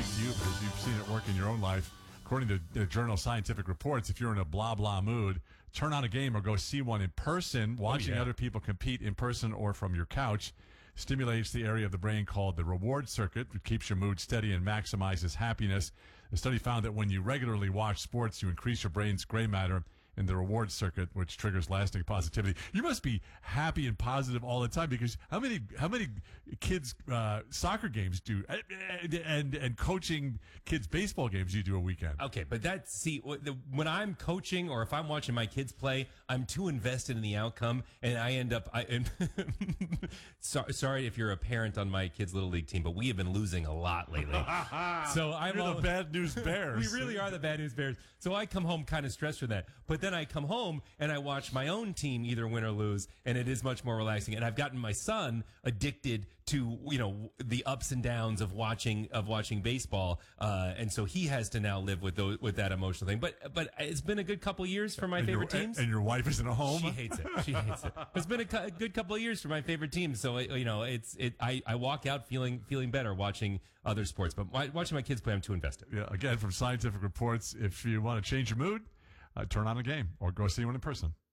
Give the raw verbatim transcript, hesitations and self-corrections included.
to you because you've seen it work in your own life. According to the journal Scientific Reports, if you're in a blah blah mood, turn on a game or go see one in person. Watching oh, yeah. other people compete in person or from your couch stimulates the area of the brain called the reward circuit, which keeps your mood steady and maximizes happiness. The study found that when you regularly watch sports, you increase your brain's gray matter in the reward circuit, which triggers lasting positivity. You must be happy and positive all the time, because how many how many kids uh, soccer games do and, and and coaching kids baseball games do you do a weekend? Okay, but that's see when I'm coaching or if I'm watching my kids play, I'm too invested in the outcome, and I end up. I and so, sorry if you're a parent on my kids' little league team, but we have been losing a lot lately. So I'm You're all, the bad news bears. We really are the bad news bears. So I come home kind of stressed from that, but then I come home and I watch my own team either win or lose, and it is much more relaxing. And I've gotten my son addicted to, you know, the ups and downs of watching of watching baseball, uh, and so he has to now live with those, with that emotional thing. But but it's been a good couple of years for my and favorite your, teams. And your wife isn't at home. She hates it. She hates it. It's been a, cu- a good couple of years for my favorite teams. So you know, it's it. I, I walk out feeling feeling better watching other sports, but watching my kids play, I'm too invested. Yeah. Again, from Scientific Reports, if you want to change your mood, uh, turn on a game or go see one in person.